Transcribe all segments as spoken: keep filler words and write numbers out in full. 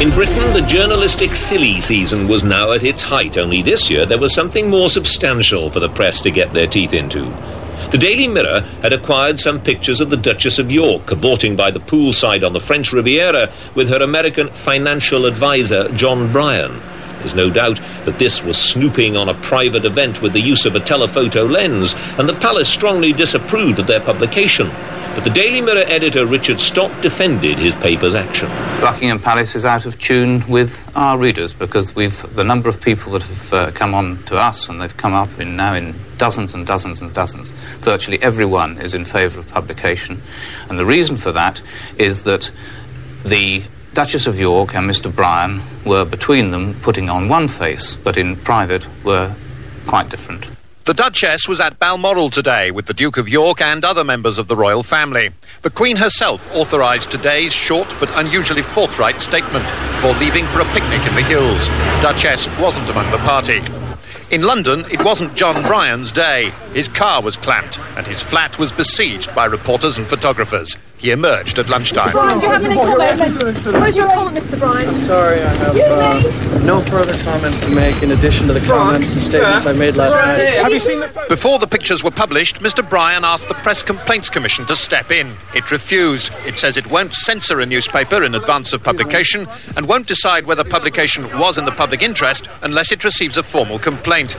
In Britain, the journalistic silly season was now at its height, only this year there was something more substantial for the press to get their teeth into. The Daily Mirror had acquired some pictures of the Duchess of York cavorting by the poolside on the French Riviera with her American financial advisor, John Bryan. There's no doubt that this was snooping on a private event with the use of a telephoto lens, and the palace strongly disapproved of their publication. But the Daily Mirror editor Richard Stott defended his paper's action. Buckingham Palace is out of tune with our readers because we've the number of people that have uh, come on to us, and they've come up in now in dozens and dozens and dozens. Virtually everyone is in favour of publication, and the reason for that is that the Duchess of York and Mister Bryan were between them putting on one face, but in private were quite different. The Duchess was at Balmoral today with the Duke of York and other members of the royal family. The Queen herself authorised today's short but unusually forthright statement before leaving for a picnic in the hills. Duchess wasn't among the party. In London, it wasn't John Bryan's day. His car was clamped and his flat was besieged by reporters and photographers. He emerged at lunchtime. Bryan, do you have any comment? Where's your comment, Mister Bryan? I'm sorry, I have uh, no further comment to make in addition to the comments and statements I made last night. Have you seen the... Before the pictures were published, Mister Bryan asked the Press Complaints Commission to step in. It refused. It says it won't censor a newspaper in advance of publication and won't decide whether publication was in the public interest unless it receives a formal complaint.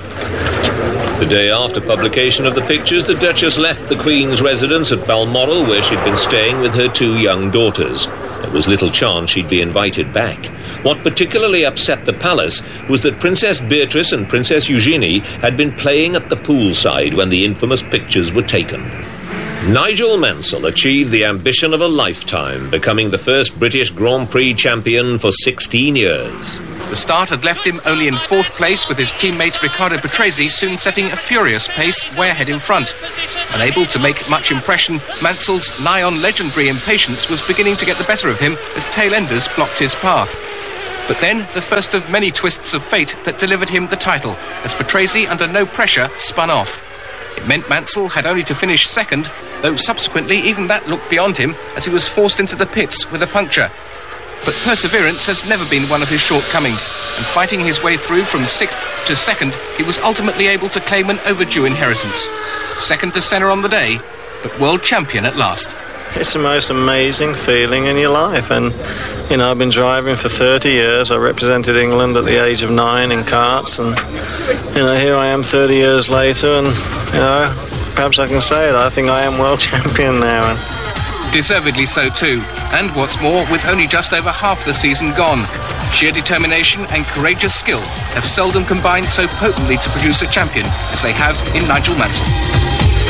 The day after publication of the pictures, the Duchess left the Queen's residence at Balmoral, where she'd been staying with her two young daughters. There was little chance she'd be invited back. What particularly upset the palace was that Princess Beatrice and Princess Eugenie had been playing at the poolside when the infamous pictures were taken. Nigel Mansell achieved the ambition of a lifetime, becoming the first British Grand Prix champion for sixteen years. The start had left him only in fourth place, with his teammate Riccardo Patrese soon setting a furious pace way ahead in front. Unable to make much impression, Mansell's nigh-on legendary impatience was beginning to get the better of him as tail-enders blocked his path. But then, the first of many twists of fate that delivered him the title, as Patrese, under no pressure, spun off. It meant Mansell had only to finish second, though subsequently even that looked beyond him as he was forced into the pits with a puncture. But perseverance has never been one of his shortcomings, and fighting his way through from sixth to second, he was ultimately able to claim an overdue inheritance. Second to Senna on the day, but world champion at last. It's the most amazing feeling in your life, and, you know, I've been driving for thirty years. I represented England at the age of nine in karts, and, you know, here I am thirty years later, and, you know, perhaps I can say it, I think I am world champion now. And deservedly so too, and what's more, with only just over half the season gone. Sheer determination and courageous skill have seldom combined so potently to produce a champion as they have in Nigel Mansell.